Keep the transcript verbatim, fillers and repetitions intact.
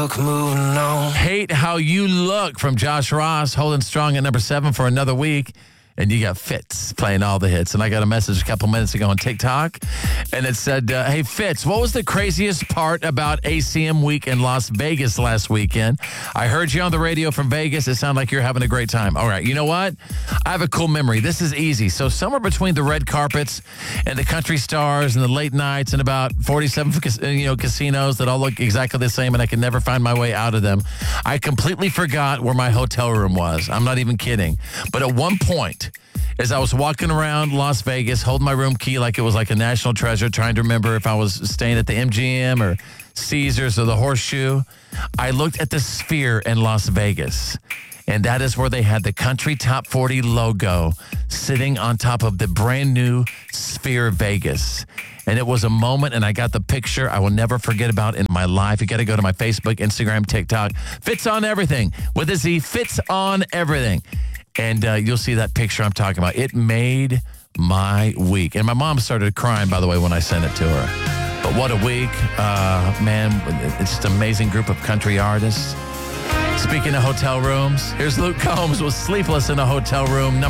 Look, moving on. Hate How You Look from Josh Ross, holding strong at number seven for another week. And you got Fitz playing all the hits. And I got a message a couple minutes ago on TikTok. And it said, uh, hey, Fitz, what was the craziest part about A C M Week in Las Vegas last weekend? I heard you on the radio from Vegas. It sounded like you're having a great time. All right, you know what? I have a cool memory. This is easy. So somewhere between the red carpets and the country stars and the late nights and about forty-seven you know, casinos that all look exactly the same and I can never find my way out of them, I completely forgot where my hotel room was. I'm not even kidding. But at one point, as I was walking around Las Vegas, holding my room key like it was like a national treasure, trying to remember if I was staying at the M G M or Caesars or the Horseshoe, I looked at the Sphere in Las Vegas, and that is where they had the Country Top forty logo sitting on top of the brand new Sphere Vegas. And it was a moment, and I got the picture I will never forget about in my life. You got to go to my Facebook, Instagram, TikTok. Fitz on Everything. With a Z, Fitz on Everything. And uh, you'll see that picture I'm talking about. It made my week. And my mom started crying, by the way, when I sent it to her. But what a week. Uh, man, it's just an amazing group of country artists. Speaking of hotel rooms, here's Luke Combs with Sleepless in a Hotel Room.